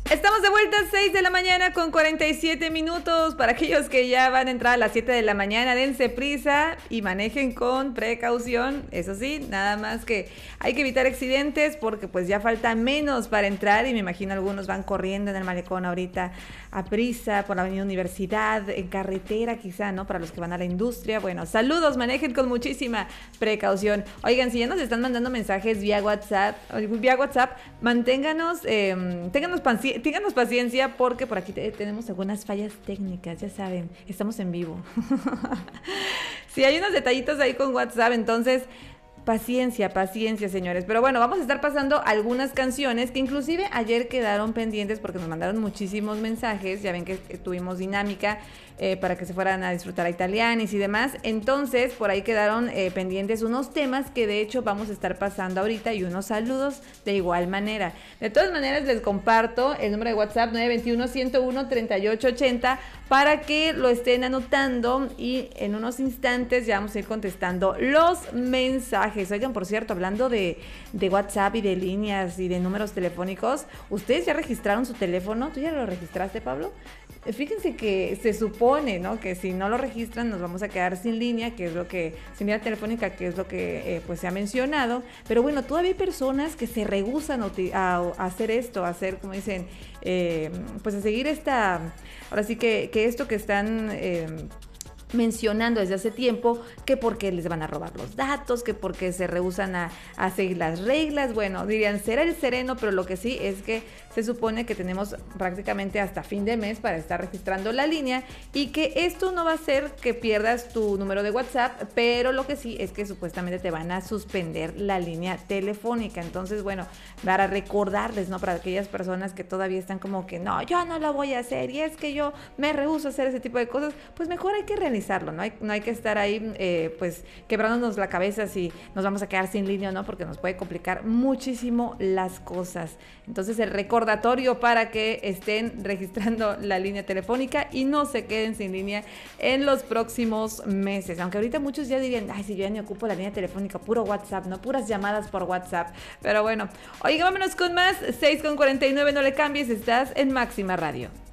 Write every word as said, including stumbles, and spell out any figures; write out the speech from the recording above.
Estamos de vuelta a seis de la mañana con cuarenta y siete minutos. Para aquellos que ya van a entrar a las siete de la mañana, dense prisa y manejen con precaución. Eso sí, nada más que hay que evitar accidentes porque pues ya falta menos para entrar y me imagino algunos van corriendo en el malecón ahorita a prisa por la avenida Universidad, en carretera quizá, ¿no? Para los que van a la industria. Bueno, saludos, manejen con muchísima precaución. Oigan, si ya nos están mandando mensajes vía WhatsApp, vía WhatsApp, manténganos, eh, ténganos paciencia. Ténganos paciencia porque por aquí te, tenemos algunas fallas técnicas, ya saben, estamos en vivo. Sí, hay unos detallitos ahí con WhatsApp, entonces paciencia, paciencia, señores. Pero bueno, vamos a estar pasando algunas canciones que inclusive ayer quedaron pendientes porque nos mandaron muchísimos mensajes. Ya ven que tuvimos dinámica eh, para que se fueran a disfrutar a Italianis y demás. Entonces, por ahí quedaron eh, pendientes unos temas que de hecho vamos a estar pasando ahorita y unos saludos de igual manera. De todas maneras, les comparto el número de WhatsApp nueve dos uno, uno cero uno, tres ocho ocho cero para que lo estén anotando y en unos instantes ya vamos a ir contestando los mensajes. Oigan, por cierto, hablando de, de WhatsApp y de líneas y de números telefónicos, ¿ustedes ya registraron su teléfono? ¿Tú ya lo registraste, Pablo? Fíjense que se supone, ¿no?, que si no lo registran nos vamos a quedar sin línea, que es lo que, sin línea telefónica, que es lo que eh, pues se ha mencionado. Pero bueno, todavía hay personas que se rehúsan a, a, a hacer esto, a hacer, como dicen, eh, pues a seguir esta, ahora sí que, que esto que están Eh, mencionando desde hace tiempo, que porque les van a robar los datos, que porque se rehúsan a, a seguir las reglas. Bueno, dirían, será el sereno, pero lo que sí es que se supone que tenemos prácticamente hasta fin de mes para estar registrando la línea y que esto no va a hacer que pierdas tu número de WhatsApp, pero lo que sí es que supuestamente te van a suspender la línea telefónica. Entonces, bueno, para recordarles, ¿no?, para aquellas personas que todavía están como que no, yo no lo voy a hacer y es que yo me rehúso a hacer ese tipo de cosas, pues mejor hay que realizar. No hay, no hay que estar ahí eh, pues quebrándonos la cabeza si nos vamos a quedar sin línea o no, porque nos puede complicar muchísimo las cosas. Entonces el recordatorio para que estén registrando la línea telefónica y no se queden sin línea en los próximos meses, aunque ahorita muchos ya dirían, ay, si yo ya ni ocupo la línea telefónica, puro WhatsApp, no, puras llamadas por WhatsApp. Pero bueno, oiga, vámonos con más. Seis con cuarenta y nueve, no le cambies, estás en Máxima Radio.